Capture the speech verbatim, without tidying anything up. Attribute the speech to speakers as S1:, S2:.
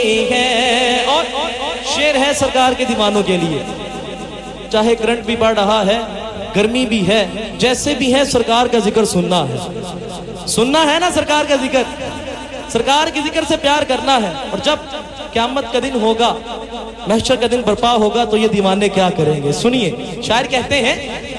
S1: है और शेर है सरकार के दीवानों के लिए। चाहे करंट भी बढ़ रहा है, गर्मी भी है, जैसे भी है सरकार का जिक्र सुनना है। सुनना है ना सरकार का जिक्र, सरकार के जिक्र से प्यार करना है। और जब क़यामत का दिन होगा, महशर का दिन बर्पा होगा, तो ये दीवाने क्या करेंगे। सुनिए, शायर कहते हैं